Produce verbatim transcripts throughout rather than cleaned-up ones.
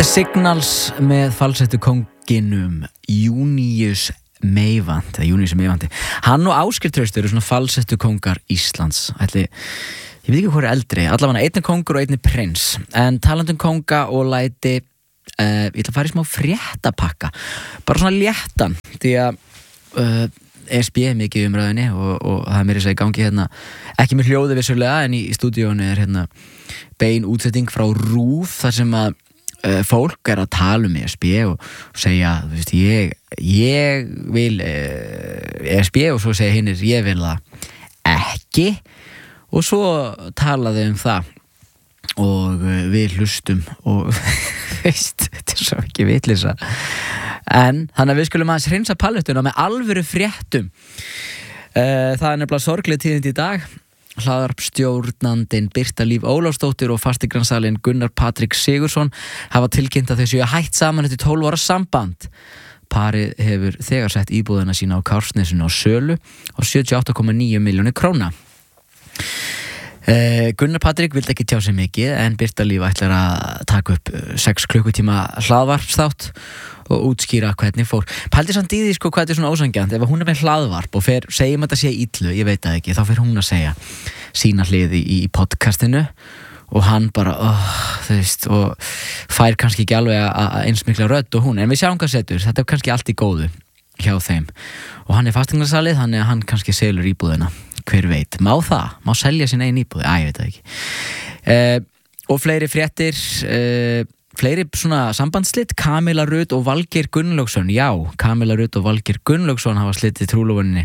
Signals með falsettu kónginum Júníus Meyvant, eða Júníus Meyvanti. Hann og Ásgeir Trausti eru svona falsettu kóngar Íslands. Ætli, ég veit ekki hvað er eldri, allavega einni kóngur og einni prins. En talandum kónga og læti, uh, ég ætla að fara í smá fréttapakka. Bara svona léttan, því að uh, E S B er mikið í umræðinni og, og það er mér þess að í gangi hérna, ekki með hljóði vissulega, en í, í stúdíónu er hérna bein útsetting frá RÚV, þar sem að fólk er að tala um E S B og segja, þú veist, ég ég vil E S B og svo segja hinnir, ég vil það ekki og svo talaðu um það og við hlustum og veist, þetta er svo ekki vitleysa en þannig að við skulum aðeins hreinsa palettuna með alvöru fréttum. Það er nefnilega sorgleg tíðindi í dag. Hlaðvarpstjórnandinn Birta Líf Ólafsdóttir og fasteignasalinn Gunnar Patrik Sigurðsson hafa tilkynnt að þau séu hætt saman eftir tólf ára samband. Parið hefur þegar sett íbúðina sína á Kársnesinu á sölu á sjötíu og átta komma níu milljónir króna. Eh, Gunnar Patrik vildi ekki tjá sig mikið en Birta Líf ætlar að taka upp sex klukkutíma hlaðvarpsþátt og útskýra hvernig fór. Pældi samt í því sko hvað þetta er svona ósanngjarnt. Ef hún er með hlaðvarp og fer, segjum að þetta sé illu, ég veit það ekki, þá fer hún að segja sína hliði í, í podcastinu og hann bara, oh, þú veist, og fær kannski ekki alveg að eins mikla rödd og hún, en við sjáum hvað setur, þetta er kannski allt í góðu hjá þeim. Og hann er fasteignasalið, þannig að hann kannski selur íbúðina, hver veit. Má það? Má selja sín eigin íbúð? Æ, ég veit það ekki. Eh, og fleiri fréttir, eh, fleiri svona sambandslit, Kamilla Rut og Valgeir Gunnlaugsson. Já, Kamilla Rut og Valgeir Gunnlaugsson hafa slitið trúlofuninni.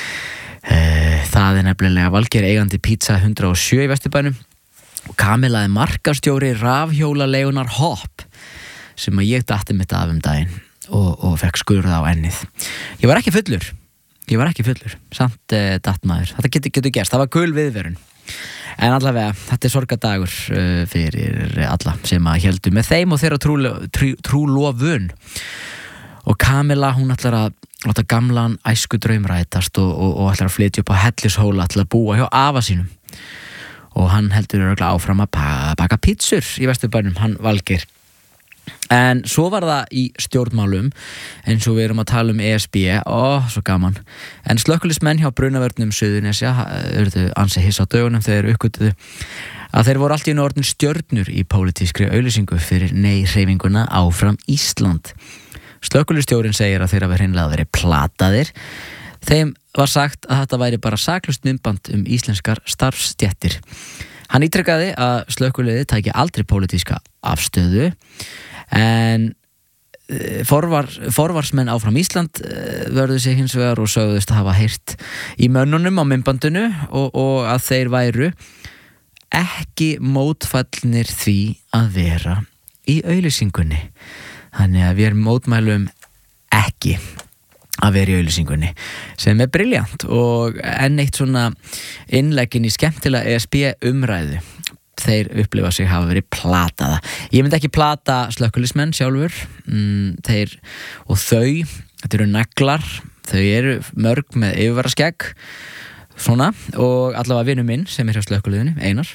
Það er nefnilega Valgeir eigandi pizza hundrað og sjö í Vesturbænum og Kamilla er markastjóri rafhjólaleigunar Hopp sem að ég datti mitt af um daginn og, og fekk skurða á ennið. Ég var ekki fullur, ég var ekki fullur, samt eh, datt maður. Þetta getur, getur gerst, það var gul viðvörun. En allavega, þetta er sorgadagur uh, fyrir alla sem að héldu með þeim og þeirra trúlofun. Trú, og Kamilla, hún ætlar að láta gamlan æsku draum rætast og, og, og ætlar að flytja upp á Hellishóla til að búa hjá afa sínum. Og hann heldur örugglega áfram að baka pítsur í Vesturbænum, hann Valgeir. En svo var það í stjórnmálum eins og við erum að tala um E S B, ó, svo gaman. En slökkviliðsmenn hjá Brunavörnum Suðurnesja urðu ansi hissa á dögunum þegar uppgötvuðu að þeir voru allt í einu orðnir stjörnur í pólitískri auglýsingu fyrir nei-hreyfinguna Áfram Ísland. Slökkviliðsstjórinn segir að þeir hafi hreinlega verið plataðir. Þeim var sagt að þetta væri bara saklaust myndband um íslenskar starfsstéttir. Hann ítrekaði að slökkviliðið tæki aldrei pólitíska afstöðu en forvar, forvarsmenn Áfram Ísland vörðu sig hins vegar og sögðust að hafa heyrt í mönnunum á myndbandinu og, og að þeir væru ekki mótfallnir því að vera í auglýsingunni. Þannig að við mótmælum ekki að vera í auglýsingunni sem er brilljant og enn eitt svona innleggin í skemmtilega E S B umræðu. Þeir upplifa sig hafa verið plataða. Ég myndi ekki plata slökkviliðsmenn sjálfur mm, þeir og þau, þetta eru neglar, þau eru mörg með yfirvaraskegg svona og allavega vinur minn sem er hjá slökkviliðinu, Einar.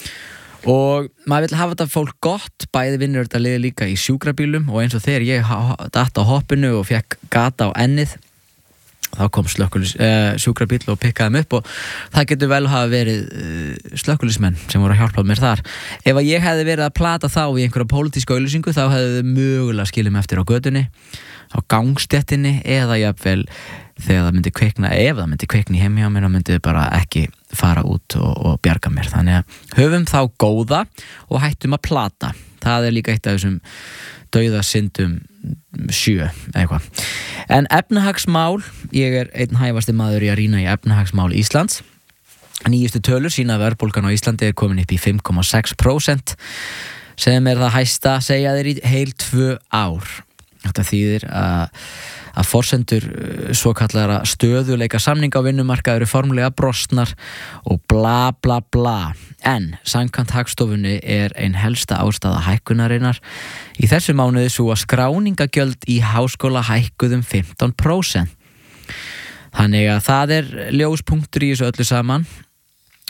Og maður vil hafa þetta fólk gott, bæði vinnur þetta liði líka í sjúkrabílum og eins og þegar ég datt á hoppinu og fekk gata á ennið þá kom slökkulis, uh, sjúkrabíl og pikkaði þeim upp og það getur vel hafa verið uh, slökkulismenn sem voru að hjálpa mér þar. Ef að ég hefði verið að plata þá í einhverja pólitíska auglýsingu þá hefði þau mögulega skilið mig eftir á götunni, á gangstéttinni eða jafnvel þegar það myndi kveikna, ef það myndi kveikna í heim hjá mér þá myndi þau bara ekki fara út og, og bjarga mér. Þannig að höfum þá góða og hættum að plata. Það er líka eitt af þessum dauðasyndum sjö eitthvað. En efnahagsmál, ég er einn hæfasti maður í að rýna í efnahagsmál Íslands. Nýjustu tölur sína að verðbólgan á Íslandi er komin upp í fimm komma sex prósent sem er það hæsta segja þeir í heil tvö ár. Þetta þýðir að að forsendur svokallara stöðuleika samninga á vinnumarkaði eru formlega brostnar og bla bla bla. En samkvæmt Hagstofunni er ein helsta ástæða hækkunarinnar í þessu mánuði svo að skráningagjöld í háskóla hækkuðum fimmtán prósent. Þannig að það er ljóspunktur í þessu öllu saman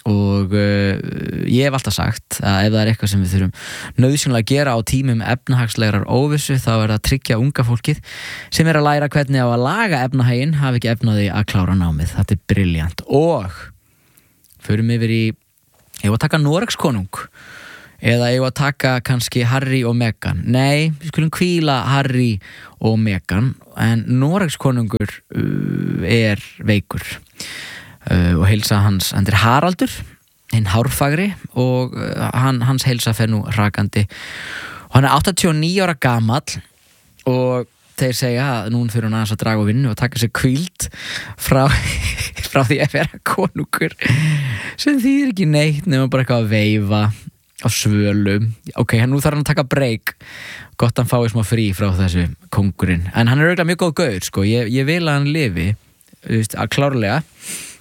og uh, ég hef alltaf sagt að ef það er eitthvað sem við þurfum nauðsynlega að gera á tímum efnahagslegrar óvissu þá er það að tryggja unga fólkið sem er að læra hvernig á að laga efnahaginn hafi ekki efnaði að klára námið. Þetta er brilljant. Og förum yfir í ég var að taka Noregskonung eða ég var að taka kannski Harry og Meghan. Nei, við skulum hvíla Harry og Meghan en Noregskonungur uh, er veikur Uh, og heilsa hans, hann er Haraldur hinn hárfagri og uh, hann, hans heilsa fer nú rakandi og hann er áttatíu og níu ára gamall og þeir segja að núna fyrir hann aðeins að draga á vinnu og taka sér hvíld frá, frá því að vera konungur sem þýðir ekki neitt nema bara eitthvað að veifa á svölum. Ok, nú þarf hann að taka break, gott hann fái smá frí frá þessu kongurinn, en hann er auðvitað mjög góð gaur sko, ég, ég vil að hann lifi, þú veist, að klárlega